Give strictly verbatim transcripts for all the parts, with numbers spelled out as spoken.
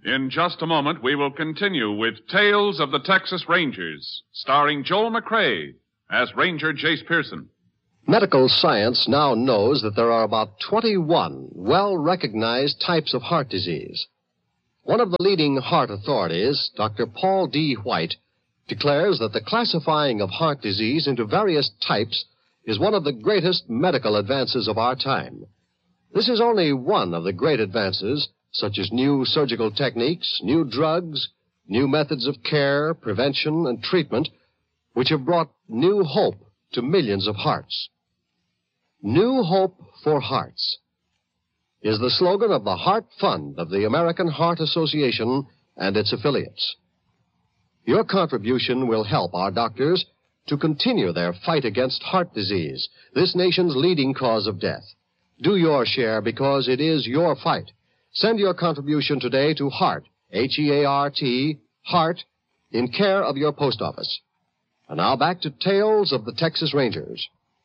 In just a moment, we will continue with Tales of the Texas Rangers, starring Joel McCrea as Ranger Jace Pearson. Medical science now knows that there are about twenty-one well-recognized types of heart disease. One of the leading heart authorities, Doctor Paul D. White, declares that the classifying of heart disease into various types is one of the greatest medical advances of our time. This is only one of the great advances, such as new surgical techniques, new drugs, new methods of care, prevention, and treatment, which have brought new hope to millions of hearts. New Hope for Hearts is the slogan of the Heart Fund of the American Heart Association and its affiliates. Your contribution will help our doctors to continue their fight against heart disease, this nation's leading cause of death. Do your share because it is your fight. Send your contribution today to HEART, H E A R T, HEART, in care of your post office. And now back to Tales of the Texas Rangers.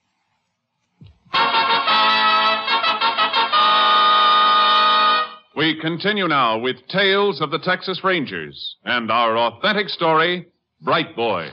We continue now with Tales of the Texas Rangers and our authentic story, Bright Boy.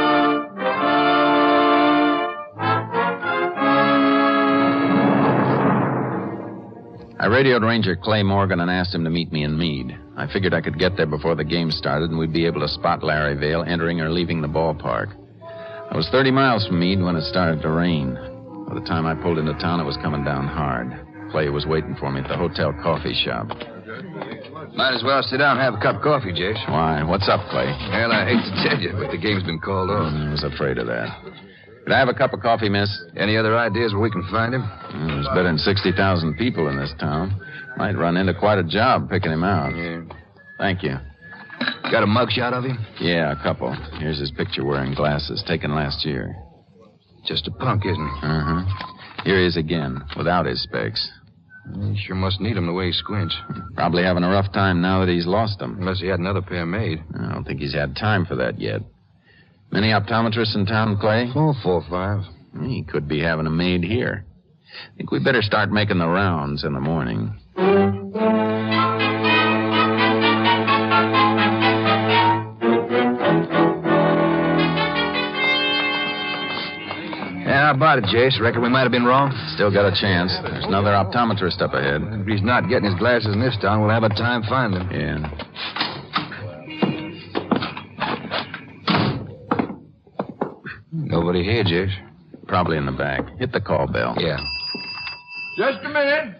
I radioed Ranger Clay Morgan and asked him to meet me in Meade. I figured I could get there before the game started and we'd be able to spot Larry Vale entering or leaving the ballpark. I was thirty miles from Meade when it started to rain. By the time I pulled into town, it was coming down hard. Clay was waiting for me at the hotel coffee shop. Might as well sit down and have a cup of coffee, Jace. Why? What's up, Clay? Well, I hate to tell you, but the game's been called off. I was afraid of that. Could I have a cup of coffee, miss? Any other ideas where we can find him? Well, there's better than sixty thousand people in this town. Might run into quite a job picking him out. Yeah. Thank you. Got a mugshot of him? Yeah, a couple. Here's his picture wearing glasses, taken last year. Just a punk, isn't he? Uh-huh. Here he is again, without his specs. He sure must need them the way he squints. Probably having a rough time now that he's lost them. Unless he had another pair made. I don't think he's had time for that yet. Many optometrists in town, Clay? Oh, four or five. He could be having a made here. I think we better start making the rounds in the morning. Yeah, how about it, Jace? Reckon we might have been wrong? Still got a chance. There's another optometrist up ahead. If he's not getting his glasses in this town, we'll have a time finding him. Yeah. Nobody here, Jace. Probably in the back. Hit the call bell. Yeah. Just a minute.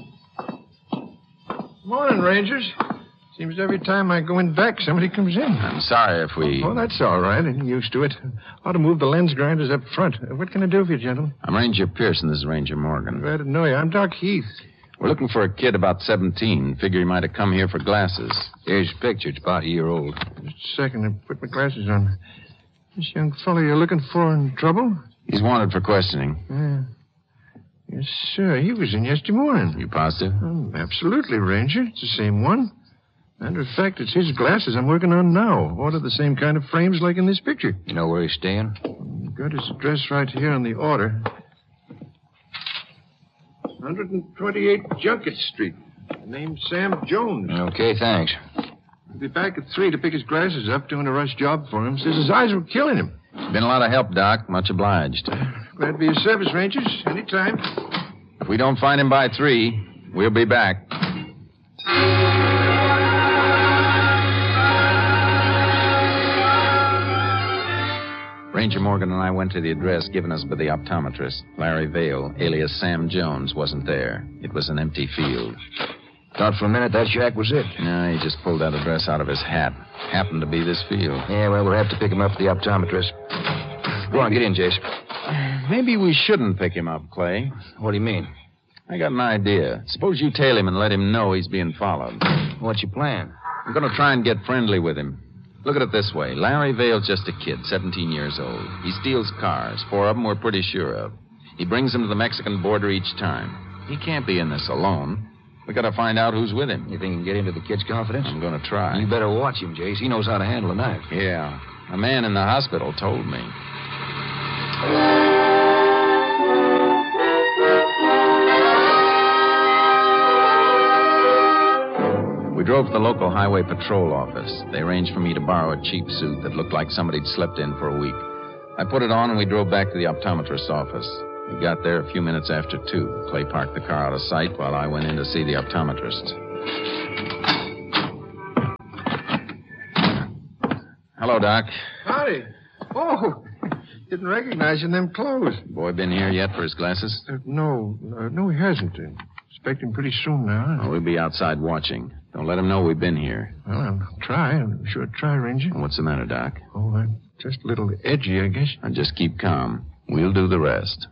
Morning, Rangers. Seems every time I go in back, somebody comes in. I'm sorry if we... Oh, that's all right. I'm used to it. Ought to move the lens grinders up front. What can I do for you, gentlemen? I'm Ranger Pearson. This is Ranger Morgan. Glad to know you. I'm Doc Heath. We're looking for a kid about seventeen. Figure he might have come here for glasses. Here's his picture. It's about a year old. Just a second. I put my glasses on. This young fellow you're looking for in trouble? He's wanted for questioning. Yeah. Yes, sir. He was in yesterday morning. You positive? Oh, absolutely, Ranger. It's the same one. Matter of fact, it's his glasses I'm working on now. Order the same kind of frames like in this picture. You know where he's staying? Got his address right here on the order. one twenty-eight Junket Street. Name's Sam Jones. Okay, thanks. He'll be back at three to pick his glasses up, doing a rush job for him. Says his eyes were killing him. Been a lot of help, Doc. Much obliged. Glad to be of service, Rangers. Anytime. If we don't find him by three, we'll be back. Ranger Morgan and I went to the address given us by the optometrist. Larry Vale, alias Sam Jones, wasn't there. It was an empty field. Thought for a minute that shack was it. No, he just pulled that address out of his hat. Happened to be this field. Yeah, well, we'll have to pick him up at the optometrist. Go on, get in, Jace. Maybe we shouldn't pick him up, Clay. What do you mean? I got an idea. Suppose you tail him and let him know he's being followed. What's your plan? I'm going to try and get friendly with him. Look at it this way. Larry Vale's just a kid, seventeen years old. He steals cars. Four of them we're pretty sure of. He brings them to the Mexican border each time. He can't be in this alone. We got to find out who's with him. You think you can get into the kid's confidence? I'm going to try. You better watch him, Jace. He knows how to handle a knife. Yeah. A man in the hospital told me. We drove to the local highway patrol office. They arranged for me to borrow a cheap suit that looked like somebody'd slept in for a week. I put it on and we drove back to the optometrist's office. We got there a few minutes after two. Clay parked the car out of sight while I went in to see the optometrist. Hello, Doc. Howdy. Oh, didn't recognize you in them clothes. Boy been here yet for his glasses? Uh, no, uh, no, he hasn't. Uh, expect him pretty soon now. Oh, we'll be outside watching. Don't let him know we've been here. Well, I'll try. I'm sure I'll try, Ranger. What's the matter, Doc? Oh, I'm just a little edgy, I guess. Now just keep calm. We'll do the rest.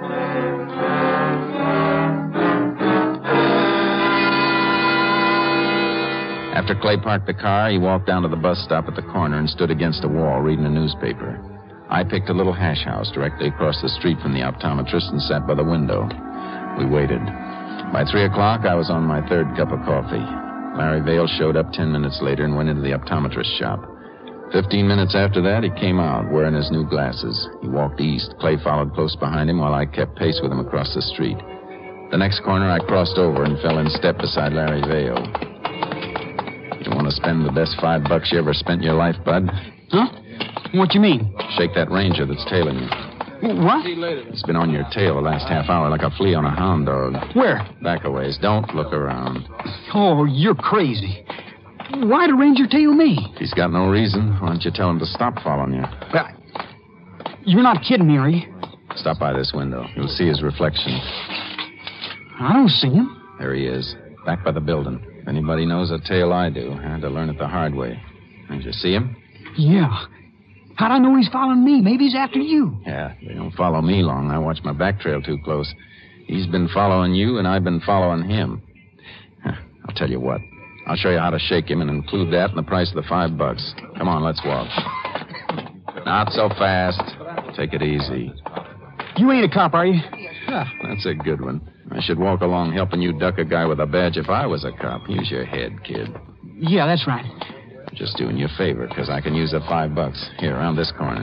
After Clay parked the car, he walked down to the bus stop at the corner and stood against a wall reading a newspaper. I picked a little hash house directly across the street from the optometrist and sat by the window. We waited. By three o'clock, I was on my third cup of coffee. Larry Vale showed up ten minutes later and went into the optometrist's shop. Fifteen minutes after that, he came out wearing his new glasses. He walked east. Clay followed close behind him while I kept pace with him across the street. The next corner, I crossed over and fell in step beside Larry Vale. You want to spend the best five bucks you ever spent in your life, bud? Huh? What you mean? Shake that ranger that's tailing you. What? It's been on your tail the last half hour like a flea on a hound dog. Where? Back a ways. Don't look around. Oh, you're crazy. Why'd a ranger tail me? He's got no reason. Why don't you tell him to stop following you? Well, you're not kidding me, are you? Stop by this window. You'll see his reflection. I don't see him. There he is, back by the building. If anybody knows a tale, I do. I had to learn it the hard way. Did you see him? Yeah. How'd I know he's following me? Maybe he's after you. Yeah, they don't follow me long. I watch my back trail too close. He's been following you, and I've been following him. I'll tell you what. I'll show you how to shake him and include that in the price of the five bucks. Come on, let's walk. Not so fast. Take it easy. You ain't a cop, are you? That's a good one. I should walk along helping you duck a guy with a badge if I was a cop. Use your head, kid. Yeah, that's right. Just doing you a favor, because I can use the five bucks. Here, around this corner.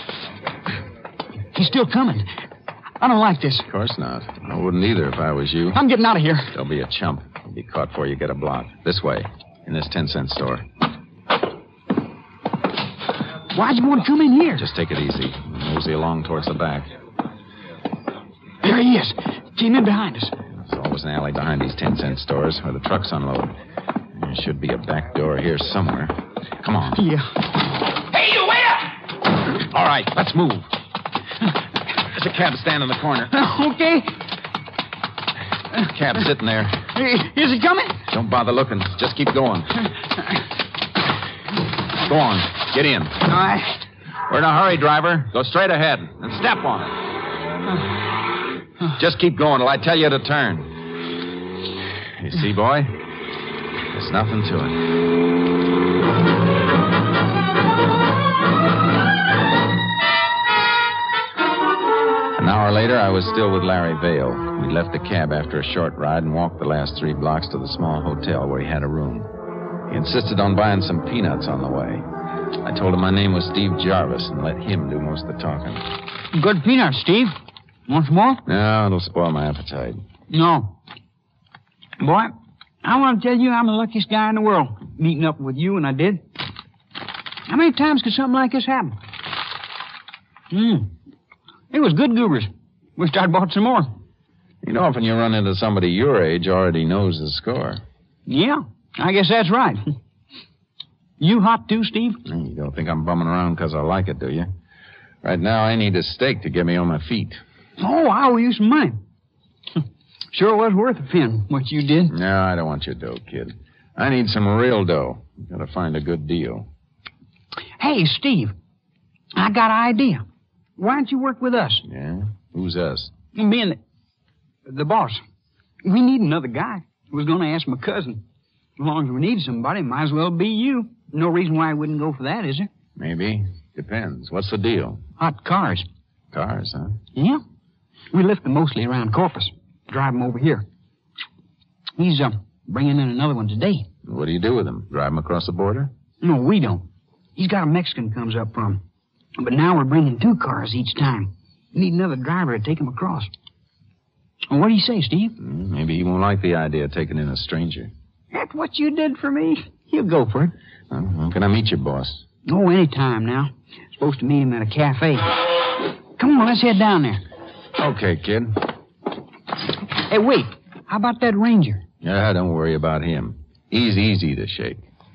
He's still coming. I don't like this. Of course not. I wouldn't either if I was you. I'm getting out of here. Don't be a chump. You'll be caught before you get a block. This way, in this ten-cent store. Why'd you want to come in here? Just take it easy. Mosey along towards the back. There he is. Came in behind us. There's always an alley behind these ten-cent stores where the trucks unload. There should be a back door here somewhere. Come on. Yeah. Hey, you wait up! All right, let's move. There's a cab standing in the corner. Okay. Cab sitting there. Is he coming? Don't bother looking. Just keep going. Go on. Get in. All right. We're in a hurry, driver. Go straight ahead and step on it. Just keep going till I tell you to turn. You see, boy? There's nothing to it. An hour later, I was still with Larry Vale. We left the cab after a short ride and walked the last three blocks to the small hotel where he had a room. He insisted on buying some peanuts on the way. I told him my name was Steve Jarvis and let him do most of the talking. Good peanuts, Steve. Want some more? No, it'll spoil my appetite. No. Boy, I want to tell you I'm the luckiest guy in the world, meeting up with you, and I did. How many times could something like this happen? Hmm. It was good goobers. Wished I'd bought some more. You know, often you run into somebody your age already knows the score. Yeah, I guess that's right. You hot too, Steve? You don't think I'm bumming around because I like it, do you? Right now, I need a steak to get me on my feet. Oh, I owe you some money. Sure was worth a pin, what you did. No, I don't want your dough, kid. I need some real dough. Gotta find a good deal. Hey, Steve, I got an idea. Why don't you work with us? Yeah? Who's us? Being the, the boss. We need another guy. I was going to ask my cousin. As long as we need somebody, might as well be you. No reason why I wouldn't go for that, is there? Maybe. Depends. What's the deal? Hot cars. Cars, huh? Yeah. We lift them mostly around Corpus. Drive them over here. He's uh, bringing in another one today. What do you do with them? Drive them across the border? No, we don't. He's got a Mexican comes up from. But now we're bringing two cars each time. We need another driver to take them across. Well, what do you say, Steve? Mm, maybe he won't like the idea of taking in a stranger. That's what you did for me. He'll go for it. Well, when can I meet your boss? Oh, any time now. Supposed to meet him at a cafe. Come on, let's head down there. Okay, kid. Hey, wait. How about that ranger? Yeah, don't worry about him. He's easy to shake.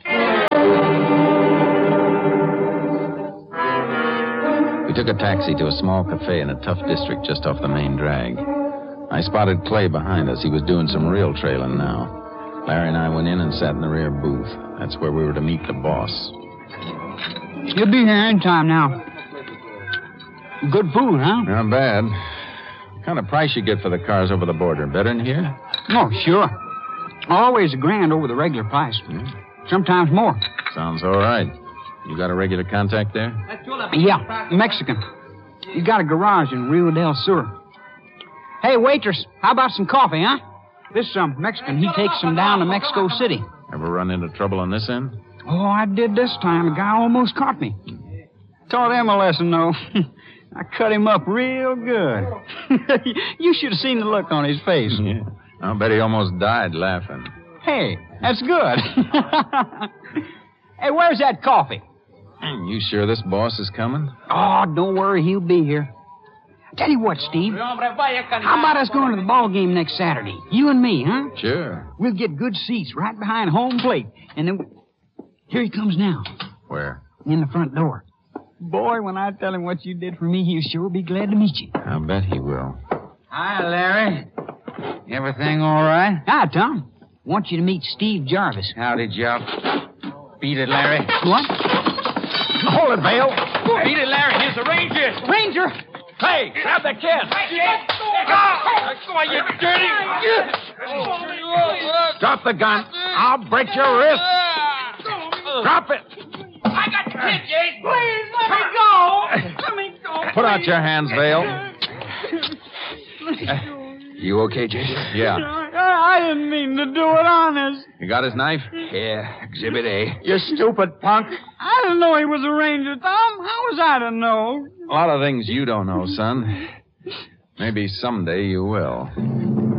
We took a taxi to a small cafe in a tough district just off the main drag. I spotted Clay behind us. He was doing some real trailing now. Larry and I went in and sat in the rear booth. That's where we were to meet the boss. You'll be here any time now. Good food, huh? Not bad. What kind of price you get for the cars over the border? Better than here? Oh, sure. Always a grand over the regular price. Hmm. Sometimes more. Sounds all right. You got a regular contact there? Yeah, Mexican. He's got a garage in Rio del Sur. Hey, waitress, how about some coffee, huh? This um, Mexican, he takes some down to Mexico City. Ever run into trouble on this end? Oh, I did this time. A guy almost caught me. Taught him a lesson, though. I cut him up real good. You should have seen the look on his face. Yeah. I'll bet he almost died laughing. Hey, that's good. Hey, where's that coffee? You sure this boss is coming? Oh, don't worry, he'll be here. Tell you what, Steve. How about us going to the ball game next Saturday? You and me, huh? Sure. We'll get good seats right behind home plate. And then... Here he comes now. Where? In the front door. Boy, when I tell him what you did for me, he'll sure be glad to meet you. I'll bet he will. Hi, Larry. Everything all right? Hi, Tom. Want you to meet Steve Jarvis. Howdy, Joe. Beat it, Larry. What? Hold it, Vale. Beat it, Larry. Here's the Ranger. Ranger! Hey, grab the kid. Go, you dirty. Drop the gun. I'll break your wrist. Drop it. I got the kid, Jase. Please, let me go. Let me go. Put out your hands, Vale. You okay, Jason? Yeah. I didn't mean to do it, honest. You got his knife? Yeah, Exhibit A. You stupid punk. I didn't know he was a ranger, Tom. How was I to know? A lot of things you don't know, son. Maybe someday you will.